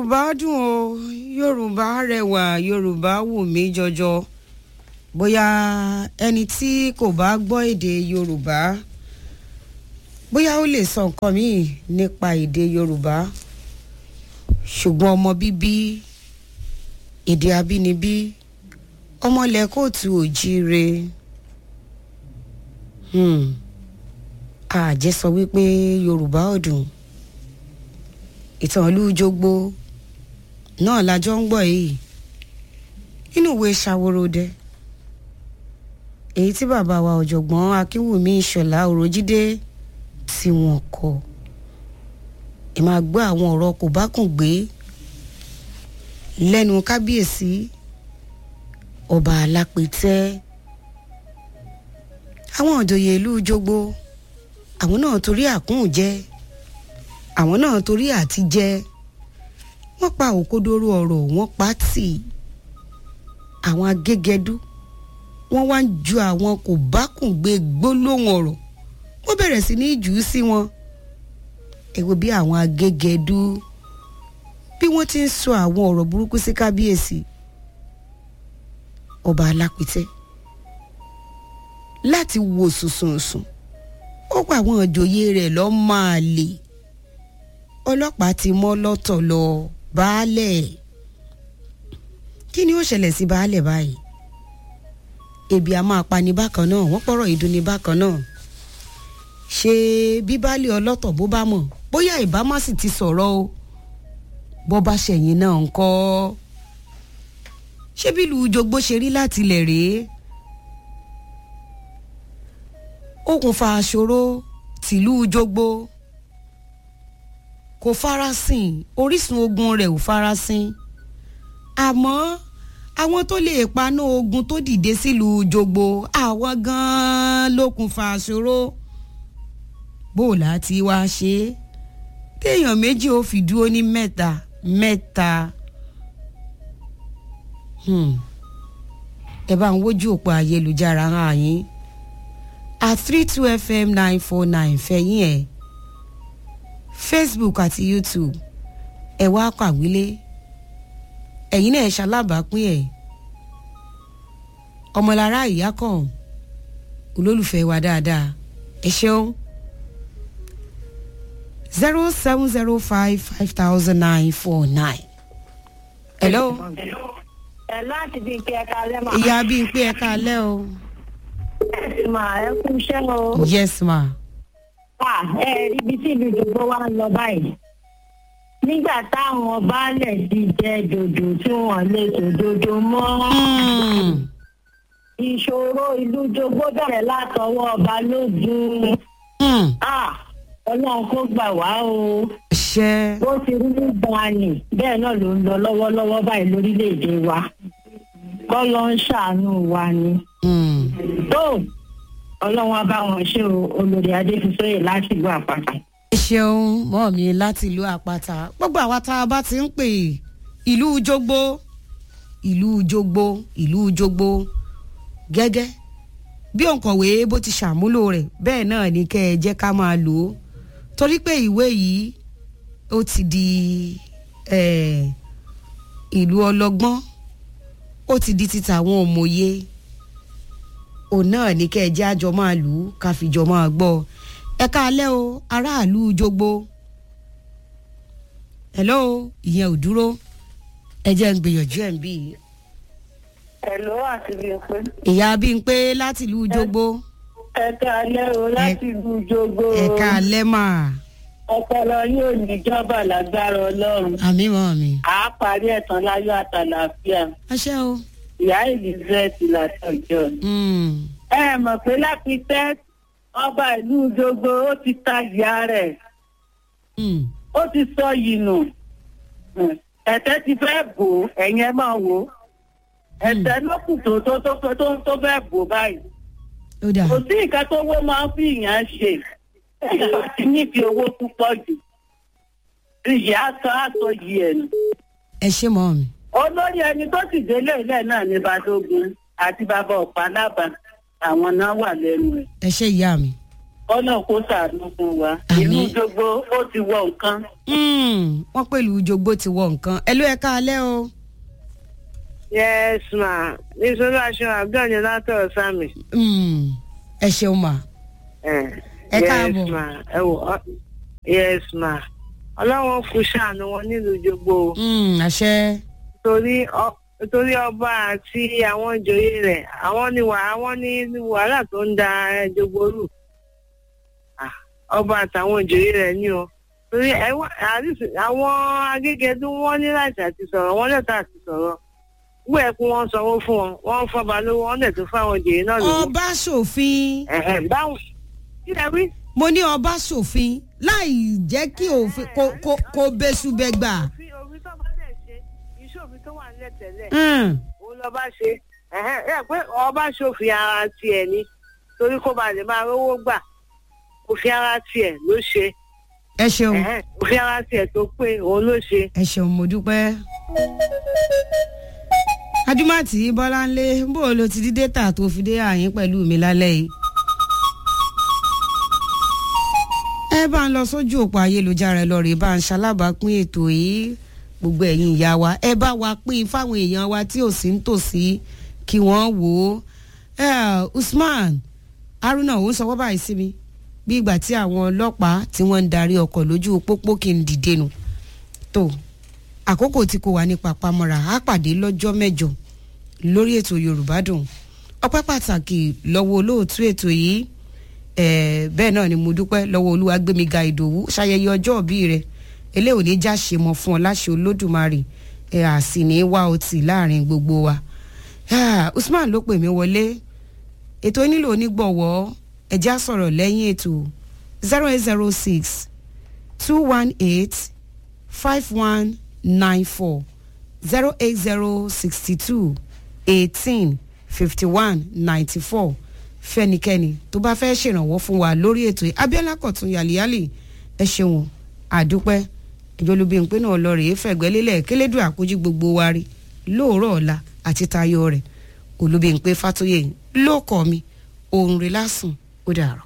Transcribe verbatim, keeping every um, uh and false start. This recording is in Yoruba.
Yorùbá dùn o, Yorùbá rẹwà, Yorùbá wù mí jọjọ. Bóyá ẹni tí kò bá gbọ́ èdè Yorùbá, bóyá ó lè sọ nǹkan míì nípa èdè Yorùbá. Ṣùgbọ́n ọmọ bíbí, èdè abínibí, ọmọlẹ̀ kóòtù òjíire. Hmm. Àjẹ́ sọ wípé Yorùbá ò dùn. Ìtàn ìlú Jogbo náà lájọ ń gbọ́ yìí nínú ìwé Ṣàwòròdẹ èyí tí bàbá wa ọ̀jọ̀gbọ́n Akínwùmí Ìṣọ̀lá Òròjídé tí wọ́n kọ. Ẹ máa gbọ́ àwọn ọ̀rọ̀ kò bá kùn gbé lẹ́nu kábíyèsí ọba Alápẹ̀tẹ́. Àwọn òjòyè ìlú Jogbo àwọn náà torí àkún jẹ́ àwọn náà torí àti jẹ wọ́n pa òkodoro ọ̀rọ̀ wọ́n pa tì. Àwọn agégẹdú wọ́n wá ń ju àwọn kò bá kùn gbé gbólóhùn ọ̀rọ̀ wọ́n bẹ̀rẹ̀ sí ní jù ú sí wọn. Ẹ wo bí àwọn agégẹdú bí wọ́n ti ń sọ àwọn ọ̀rọ̀ burúkú sí kábíyèsí ọba Alápẹ̀tẹ́ láti wo sùnsùnsùn. Ó pa àwọn ìjòyè rẹ̀ lọ́ máa lè. Ọlọ́pàá ti mọ́ lọ́tọ̀ lọ baálẹ̀. Kí ni ó ṣẹlẹ̀ sí baálẹ̀ báyìí? Ebi a máa pa ní bákan náà, wọ́n pọ̀rọ̀ ìdun ní bákan náà. Ṣé bí baálẹ̀ ọlọ́tọ̀ bó bá mọ̀ bóyá ìbámá sì ti sọ̀rọ̀ o bó bá ṣẹ̀yìn náà ń kọ́. Ṣé bí ìlú Jogbo ṣe rí láti ilẹ̀ rèé? Okùnfà àṣòro tìlú Jogbo kò farasin, orísun ogun rẹ̀ ò farasin. Àmọ́ àwọn tó lè paná ogun tó dìde sílùú Jogbo àwọn gan-an lókùnfà àṣòro. Bó láti wá ṣe téèyàn méjì ó fi dúró ní mẹ́ta mẹ́ta. Hmm. Ẹ bá ń wojú òpó ayélujára hàn yín at three two F M nine four nine fẹ̀yìn ẹ̀ Facebook àti YouTube. Ẹ wá kàwílé ẹ̀yin náà ẹ ṣalábàápín ẹ̀. Ọmọlára ìyá kan olólùfẹ́ wa dáadáa ẹ ṣeun. zero seven zero five five thousand nine four nine. Hello. Hello àti Bímpé ẹ̀ka alẹ́ mà. Ìyá Bímpé ẹ̀ka alẹ́ o. Yes ma, ẹ kú iṣẹ́ o. Yes ma. Ah, ẹ rí ibi tí ìlú Jogbo wa ń lọ báyìí. Nígbà táwọn baálẹ̀ ti jẹ dòdò tí wọ́n lè tó dòdò mọ́. Ìṣòro ìlú Jogbo bẹ̀rẹ̀ látọwọ́ Balógun. Ah, Ọlọ́run kó gbà wá o. Ṣé. Bó ti rí nígbà ni bẹ́ẹ̀ náà ló ń lọ lọ́wọ́lọ́wọ́ báyìí lórílẹ̀‐èdè wa. Kọ́lọ́ ń ṣàánú wa ni. Tó Ọlọ́run á bá wọn ṣe o, olórí Adéfisóyè láti ìlú Àpáta. Ẹ ṣeun mọ́ mi láti ìlú Àpáta. Gbogbo àwa tá a bá ti ń pè ìlú Jogbo ìlú Jogbo ìlú Jogbo gẹ́gẹ́ bí òǹkọ̀wé bó ti ṣàmúlò rẹ̀ bẹ́ẹ̀ náà ni kẹ́ ẹ jẹ́ ká máa lò ó torí pé ìwé yìí ó ti di ìlú ọlọ́gbọ́n ó ti di títa àwọn òmòye òun náà ní kẹ́ ẹ jẹ́ àjọ máa lù ú ká fìjọ máa gbọ́ ẹ káalẹ́ o aráàlú Jogbo. Hello ìyẹn ò dúró ẹ jẹ́ ń gbìyànjú ẹ̀ ń bí. Hello àti Bímpé. Ìyá Bímpé láti ìlú Jogbo. Ẹ káalẹ́ o láti ìlú Jogbo. Ẹ káalẹ́ mà. Ọpọlọ yóò níjọba lágbára Ọlọ́run. Àmín mọ́ mi. À á parí ẹ̀tàn láyọ̀ àtàlàáfíà. Àṣẹ o. Ìyá Elizabeth látọjọ́. Ẹ mọ̀ pé Lápẹ̀tẹ́ ọba ìlú Jogbo ó ti ta ìyá rẹ̀. Ó ti sọ yìí nù. Ẹ̀tẹ́ ti fẹ́ bò ó ẹ̀yin ẹ máa wò ó. Ẹ̀tẹ́ ló kù tó tó tó tó tó fẹ́ bò báyìí. Kò sí nǹkan tó wó máa ń fi ìyàn ṣe. Ìyá ti níbi owó púpọ̀ jù. Ìyá sọ àsọ yìí ẹ̀ nù. Ẹ ṣé mọ́ mi. Olórí ẹni tó sì délé ilẹ̀ náà ní Balógun àti bàbá Ọ̀pálábà àwọn náà wà lẹ́nu ẹ̀. Ẹ ṣé ìyá mi. ọ̀nà kó ṣàánú fún wa. ìlú jogbo ó ti wọ nǹkan. wọ́n pẹ̀lú jogbo ti wọ nǹkan. ẹ ló ẹ káalẹ́ o. yes ma nítorí aṣọ àgbẹ̀ ni látọ̀ sami. ẹ ṣeun ma. ẹ káàbọ̀. yes ma ẹ wò yes ma ọlọ́wọ́n kù ṣàánú wọn nílùú jogbo. àṣẹ. torí torí ọba àti àwọn ìjòyè rẹ̀ àwọn ni wà àwọn ní wàhálà tó ń da jogbo rú. ọba àtàwọn ìjòyè rẹ̀ ni o torí àwọn Agége tí wọ́n ní láti àti sọ̀rọ̀ wọ́n lẹ́tà àti sọ̀rọ̀ gbé ẹkún wọn sanwó fún wọn wọ́n fọba lówó wọ́n dẹ̀ tún fáwọn ìjòyè náà lówó. ọba ṣòfin. báwo kí lẹ wí. mo ní ọba ṣòfin láì jẹ́ kí òfin kó bẹ́sù bẹ́ gbà. òfin tó bá dẹ̀ ṣe iṣẹ́ òfin tó wà nílẹ̀ tẹ́lẹ̀ òun lọ́ba ṣe ẹ pé ọba ṣòfin ara tiẹ̀ ni torí kó ba lè máa rówó gbà òfin ara tiẹ̀ ló ṣe. ẹ ṣeun. òfin ara tiẹ̀ tó pé òun ló ṣe. ẹ ṣeun mo dúpẹ́. Adúmọ̀tì Bọ́láńlé bó o lo ti di dátà tó fi dé àyín pẹ̀lú mi lálẹ́ yìí. ẹ bá ń lọ sójú òpó ayélujára ẹ lọ rè bá ń ṣalábàápín ètò yìí gbogbo ẹ̀yin ìyá wa ẹ bá wa pín fáwọn èèyàn wa tí ò sí ń tòsí kí wọ́n wò ó. Usman Haruna ò ń sọ wọ́n báyìí sí mi bí ìgbà tí àwọn ọlọ́pàá tí wọ́n ń darí ọkọ̀ lójú pópó kí n dìde nù tó àkókò tí kò wà ní papamọ́ra á pàdé lọ́jọ́ mẹ́jọ lórí ètò Yorùbá Dùn ọpẹ́ pàtàkì lọ́wọ́ olóòtú ètò yìí bẹ́ẹ̀ náà ni mo dúpẹ́ lọ́wọ́ Olúwagbémiga Ìdòwú ṣayẹyẹ ọjọ́ òbí rẹ̀ eléyìí ò ní já ṣe mọ́ fún ọ láṣẹ Olódùmarè àsì ní wá ọtí láàrin gbogbo wa. Usman ló pè mí wọlé ètò nílò onígbọ̀wọ́ ẹ̀já sọ̀rọ̀ lẹ́yìn ètò zero eight zero six two one eight five one nine four zero eight zero sixty two eighteen fifty one ninety four fẹ́nikẹ́ni tó bá fẹ́ ṣèrànwọ́ fún wa lórí ètò Abíọ́lá Kọ̀tún yàlíyàlì ẹ ṣeun àdúpẹ́ ìjọlùbíǹpé náà lọ rèé fẹ̀gbẹ́lélẹ̀ kélédùn àkójú gbogbo wa rí lóòrọ̀ ọ̀la àti tayọ rẹ̀ Olúbíǹpé Fátóyè ló kọ́ mi òun rẹ̀ lásùn ó dàrọ̀.